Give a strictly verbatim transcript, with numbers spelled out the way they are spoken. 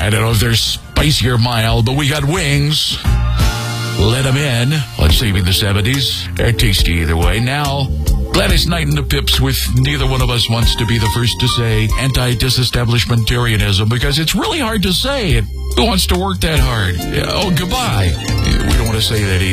I don't know if they're spicy or mild, but we got wings. Let them in. Let's see, in the seventies. They're tasty either way. Now, Gladys Knight and the Pips with Neither One of Us Wants to Be the First to Say Anti-Disestablishmentarianism, because it's really hard to say it. Who wants to work that hard? Oh, goodbye. We don't want to say that either.